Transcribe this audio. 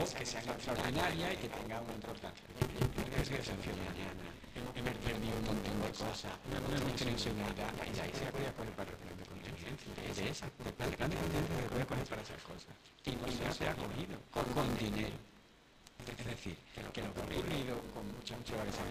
que sean extraordinarias y que tengan una importancia. Es que mañana hemos perdido un montón de cosas, no hemos tenido seguridad, y ahí se puede coger para el plan de contingencia, es de esa, del plan de contingencia se puede coger para esas cosas, y no se ha cogido con dinero. Es decir, que lo que ha ocurrido con muchas